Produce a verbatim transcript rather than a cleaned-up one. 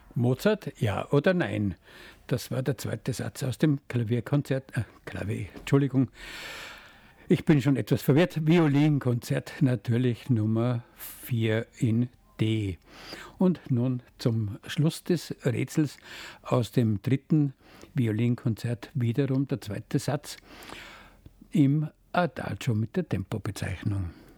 Mozart, ja oder nein? Das war der zweite Satz aus dem Klavierkonzert. Äh, Klavier, Entschuldigung. Ich bin schon etwas verwirrt. Violinkonzert, natürlich Nummer vier in D. Und nun zum Schluss des Rätsels aus dem dritten Violinkonzert wiederum der zweite Satz im Adagio mit der Tempobezeichnung.